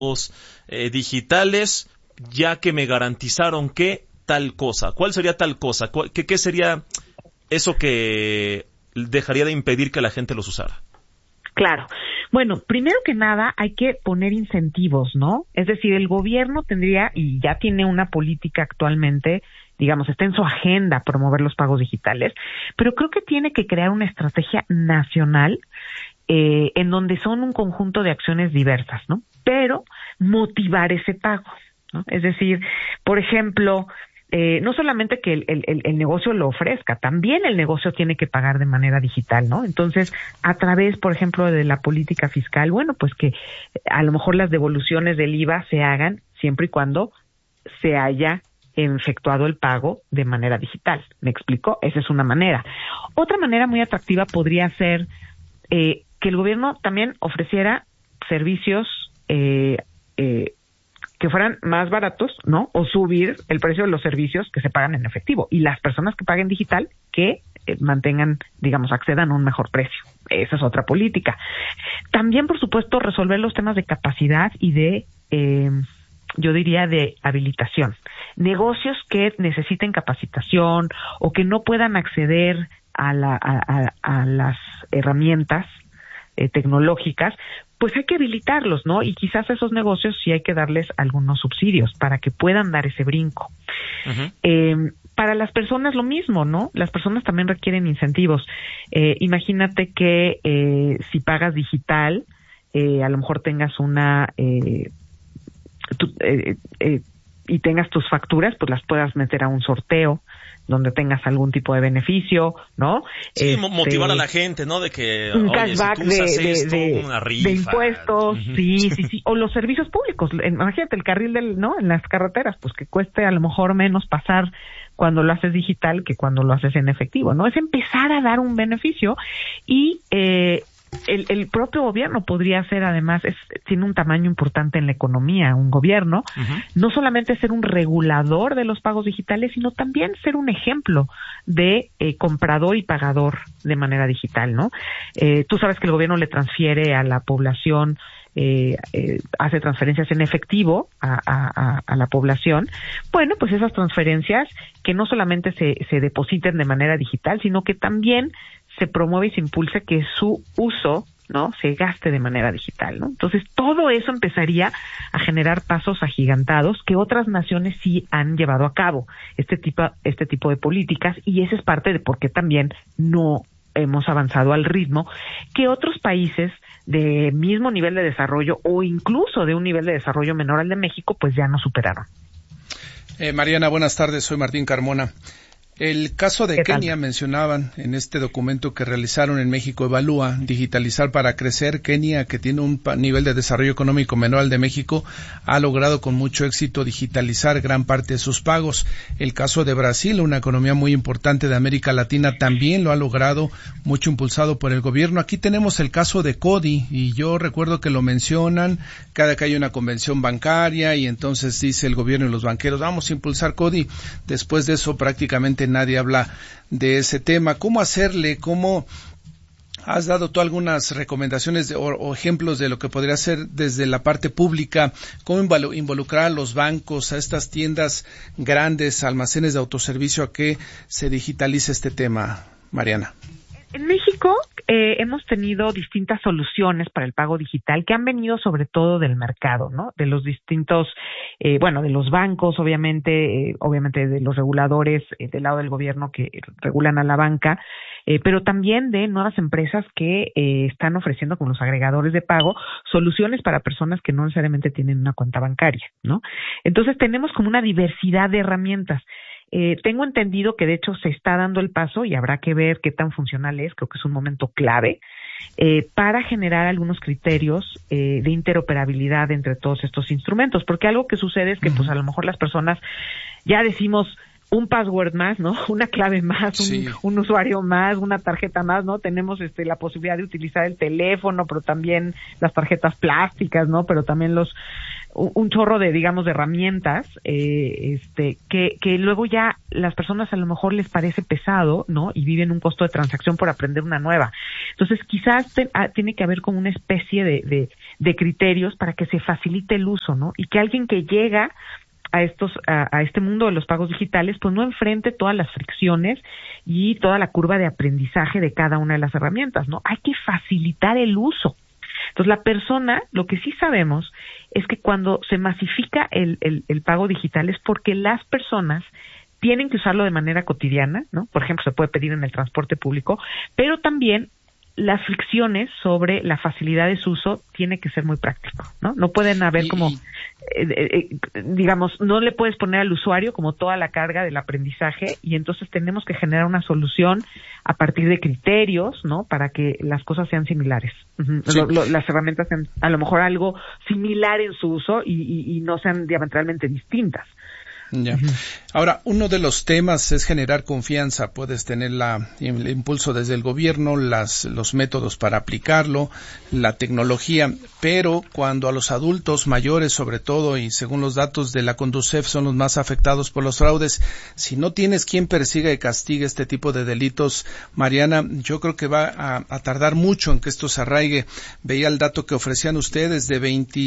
digitales, ya que me garantizaron que tal cosa. ¿Cuál sería tal cosa? ¿Qué sería eso que dejaría de impedir que la gente los usara? Claro. Bueno, primero que nada hay que poner incentivos, ¿no? Es decir, el gobierno tendría, y ya tiene una política actualmente, digamos, está en su agenda promover los pagos digitales, pero creo que tiene que crear una estrategia nacional en donde son un conjunto de acciones diversas, ¿no? Pero motivar ese pago, ¿no? Es decir, por ejemplo, no solamente que el negocio lo ofrezca, también el negocio tiene que pagar de manera digital, ¿no? Entonces, a través, por ejemplo, de la política fiscal, bueno, pues que a lo mejor las devoluciones del IVA se hagan siempre y cuando se haya efectuado el pago de manera digital. ¿Me explico? Esa es una manera. Otra manera muy atractiva podría ser que el gobierno también ofreciera servicios que fueran más baratos, ¿no? O subir el precio de los servicios que se pagan en efectivo. Y las personas que paguen digital, que mantengan, digamos, accedan a un mejor precio. Esa es otra política. También, por supuesto, resolver los temas de capacidad y de, yo diría, de habilitación. Negocios que necesiten capacitación o que no puedan acceder a las herramientas tecnológicas, pues hay que habilitarlos, ¿no? Y quizás a esos negocios sí hay que darles algunos subsidios para que puedan dar ese brinco. Uh-huh. Para las personas lo mismo, ¿no? Las personas también requieren incentivos. Imagínate que si pagas digital, a lo mejor tengas y tengas tus facturas, pues las puedas meter a un sorteo donde tengas algún tipo de beneficio, ¿no? Sí, motivar a la gente, ¿no? De que, un cashback si tú usas una rifa, de impuestos, uh-huh. Sí. O los servicios públicos. Imagínate el carril ¿no? En las carreteras, pues que cueste a lo mejor menos pasar cuando lo haces digital que cuando lo haces en efectivo, ¿no? Es empezar a dar un beneficio y el propio gobierno podría ser, además, tiene un tamaño importante en la economía, un gobierno, uh-huh. No solamente ser un regulador de los pagos digitales, sino también ser un ejemplo de comprador y pagador de manera digital, ¿no? Tú sabes que el gobierno le transfiere a la población, hace transferencias en efectivo a la población. Bueno, pues esas transferencias que no solamente se depositen de manera digital, sino que también se promueve y se impulsa que su uso, ¿no?, se gaste de manera digital, ¿no? Entonces, todo eso empezaría a generar pasos agigantados que otras naciones sí han llevado a cabo, este tipo de políticas, y esa es parte de por qué también no hemos avanzado al ritmo que otros países de mismo nivel de desarrollo o incluso de un nivel de desarrollo menor al de México, pues ya no superaron. Mariana, buenas tardes, soy Martín Carmona. El caso de Kenia mencionaban en este documento que realizaron en México Evalúa, Digitalizar para Crecer. Kenia, que tiene un nivel de desarrollo económico menor al de México, ha logrado con mucho éxito digitalizar gran parte de sus pagos. El caso de Brasil, una economía muy importante de América Latina, también lo ha logrado, mucho impulsado por el gobierno. Aquí tenemos el caso de CODI, y yo recuerdo que lo mencionan cada que hay una convención bancaria, y entonces dice el gobierno y los banqueros, vamos a impulsar CODI. Después de eso prácticamente nadie habla de ese tema. ¿Cómo hacerle? ¿Cómo has dado tú algunas recomendaciones o ejemplos de lo que podría hacer desde la parte pública? ¿Cómo involucrar a los bancos, a estas tiendas grandes, almacenes de autoservicio, a que se digitalice este tema, Mariana? En México hemos tenido distintas soluciones para el pago digital que han venido sobre todo del mercado, ¿no? De los distintos, de los bancos, obviamente de los reguladores del lado del gobierno que regulan a la banca, pero también de nuevas empresas que están ofreciendo, como los agregadores de pago, soluciones para personas que no necesariamente tienen una cuenta bancaria, ¿no? Entonces tenemos como una diversidad de herramientas. Tengo entendido que de hecho se está dando el paso y habrá que ver qué tan funcional es. Creo que es un momento clave para generar algunos criterios de interoperabilidad entre todos estos instrumentos, porque algo que sucede es que pues a lo mejor las personas ya decimos un password más, ¿no? Una clave más, sí. un usuario más, una tarjeta más, ¿no? Tenemos la posibilidad de utilizar el teléfono, pero también las tarjetas plásticas, ¿no? Pero también un chorro de, digamos, de herramientas, que luego ya las personas a lo mejor les parece pesado, ¿no? Y viven un costo de transacción por aprender una nueva. Entonces, quizás tiene que haber como una especie de criterios para que se facilite el uso, ¿no? Y que alguien que llega a este mundo de los pagos digitales, pues no enfrente todas las fricciones y toda la curva de aprendizaje de cada una de las herramientas, ¿no? Hay que facilitar el uso. Entonces, la persona, lo que sí sabemos es que cuando se masifica el pago digital es porque las personas tienen que usarlo de manera cotidiana, ¿no? Por ejemplo, se puede pedir en el transporte público, pero también las fricciones sobre la facilidad de su uso tiene que ser muy práctico, ¿no? No pueden haber digamos, no le puedes poner al usuario como toda la carga del aprendizaje, y entonces tenemos que generar una solución a partir de criterios, ¿no? Para que las cosas sean similares. Sí. Las herramientas sean a lo mejor algo similar en su uso y no sean diametralmente distintas. Ya. Ahora, uno de los temas es generar confianza. Puedes tener el impulso desde el gobierno, los métodos para aplicarlo, la tecnología, pero cuando a los adultos mayores, sobre todo, y según los datos de la Conducef, son los más afectados por los fraudes, si no tienes quien persiga y castigue este tipo de delitos, Mariana, yo creo que va a tardar mucho en que esto se arraigue. Veía el dato que ofrecían ustedes de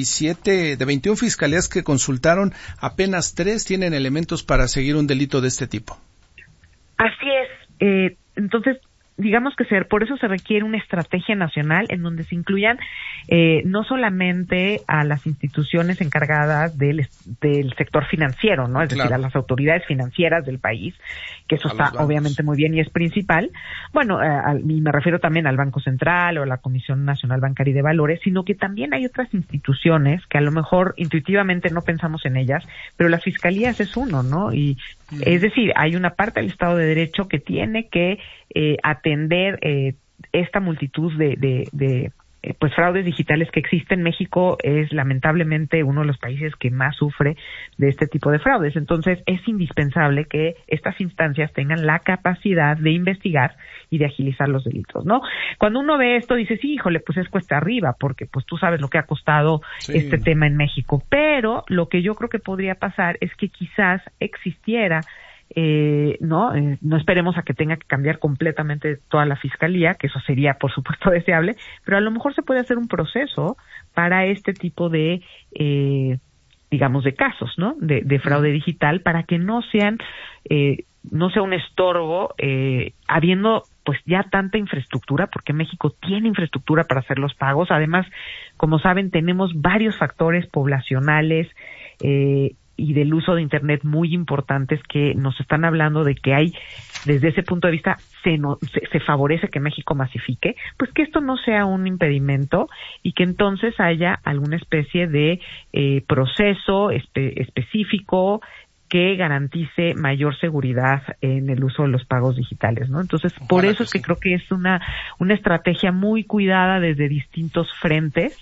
21 fiscalías que consultaron, apenas 3 tienen elementos para seguir un delito de este tipo. Así es. Entonces, digamos que por eso se requiere una estrategia nacional en donde se incluyan no solamente a las instituciones encargadas del sector financiero, ¿no? Es decir, a las autoridades financieras del país, que eso está obviamente muy bien y es principal. Bueno, y me refiero también al Banco Central o a la Comisión Nacional Bancaria y de Valores, sino que también hay otras instituciones que a lo mejor intuitivamente no pensamos en ellas, pero las fiscalías es uno, ¿no? Y es decir, hay una parte del Estado de Derecho que tiene que atender esta multitud de pues fraudes digitales que existen. México es lamentablemente uno de los países que más sufre de este tipo de fraudes. Entonces es indispensable que estas instancias tengan la capacidad de investigar y de agilizar los delitos, ¿no? Cuando uno ve esto dice, sí, híjole, pues es cuesta arriba, porque pues tú sabes lo que ha costado este tema en México. Pero lo que yo creo que podría pasar es que quizás existiera no esperemos a que tenga que cambiar completamente toda la fiscalía, que eso sería por supuesto deseable, pero a lo mejor se puede hacer un proceso para este tipo de digamos de casos, ¿no? De fraude digital, para que no sea un estorbo, habiendo pues ya tanta infraestructura, porque México tiene infraestructura para hacer los pagos. Además, como saben, tenemos varios factores poblacionales y del uso de Internet muy importantes que nos están hablando de que hay, desde ese punto de vista, se favorece que México masifique, pues que esto no sea un impedimento y que entonces haya alguna especie de proceso específico que garantice mayor seguridad en el uso de los pagos digitales, ¿no? Entonces, por eso es que creo que es una estrategia muy cuidada desde distintos frentes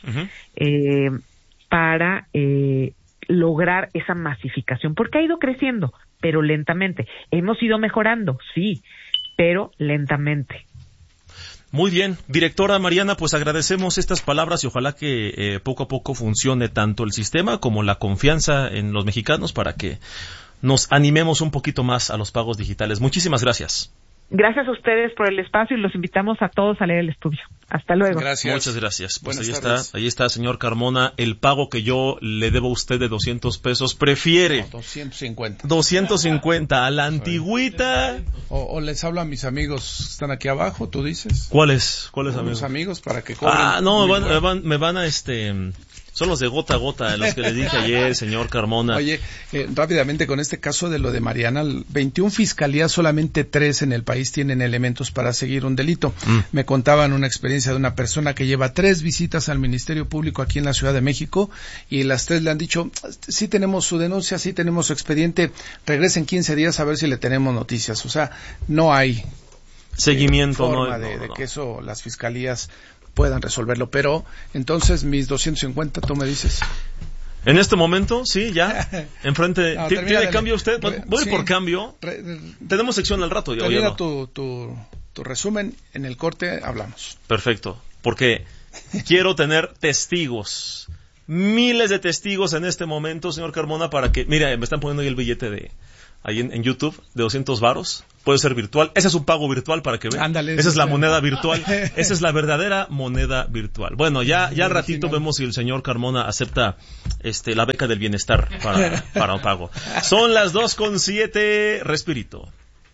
para lograr esa masificación, porque ha ido creciendo, pero lentamente. Hemos ido mejorando, sí, pero lentamente. Muy bien, directora Mariana, pues agradecemos estas palabras y ojalá que poco a poco funcione tanto el sistema como la confianza en los mexicanos para que nos animemos un poquito más a los pagos digitales. Muchísimas gracias. Gracias a ustedes por el espacio y los invitamos a todos a leer el estudio. Hasta luego. Gracias. Muchas gracias. Pues ahí está, señor Carmona, el pago que yo le debo a usted de 200 pesos, prefiere 250 a la antigüita. O les hablo a mis amigos que están aquí abajo, tú dices. ¿Cuáles amigos? Los amigos para que cobren. No, me van a son los de gota a gota, los que le dije ayer, señor Carmona. Oye, rápidamente con este caso de lo de Mariana, 21 fiscalías, solamente 3 en el país tienen elementos para seguir un delito. Me contaban una experiencia de una persona que lleva 3 visitas al Ministerio Público aquí en la Ciudad de México y las 3 le han dicho, sí tenemos su denuncia, sí tenemos su expediente, regresen 15 días a ver si le tenemos noticias. O sea, no hay seguimiento, forma de que eso las fiscalías puedan resolverlo, pero entonces mis 250, tú me dices. En este momento, sí, ya, enfrente. ¿Tiene cambio usted? Voy por cambio. Tenemos sección al rato. Termina tu resumen, en el corte hablamos. Perfecto, porque quiero tener testigos. miles de testigos en este momento, señor Carmona, para que, mira, me están poniendo ahí el billete ahí en YouTube, de 200 varos. Puede ser virtual. Ese es un pago virtual para que vean. Ándale, esa es la moneda virtual. Esa es la verdadera moneda virtual. Bueno, ya al ratito vemos si el señor Carmona acepta la beca del bienestar para un pago. Son las 2:07. Respirito.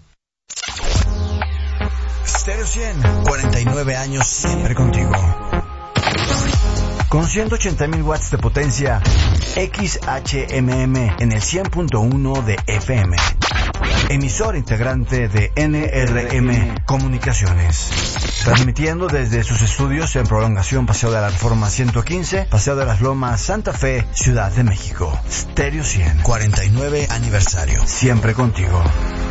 Stereo 100, 49 años siempre contigo. Con 180,000 watts de potencia, XHMM en el 100.1 de FM. Emisor integrante de NRM Comunicaciones. Transmitiendo desde sus estudios en Prolongación Paseo de la Reforma 115, Paseo de las Lomas, Santa Fe, Ciudad de México. Stereo 100, 49 aniversario. Siempre contigo.